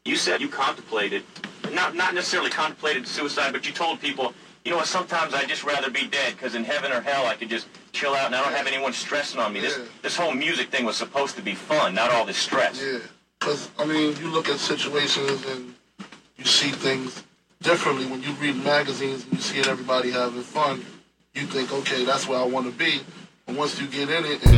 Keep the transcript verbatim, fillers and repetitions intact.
You said you contemplated, not not necessarily contemplated suicide, but you told people, you know what, sometimes I'd just rather be dead, because in heaven or hell I could just chill out and I don't have anyone stressing on me. This Yeah. this whole music thing was supposed to be fun, not all this stress. Yeah, because, I mean, you look at situations and you see things differently. When you read magazines and you see everybody having fun, you think, okay, that's where I want to be. But once you get in it and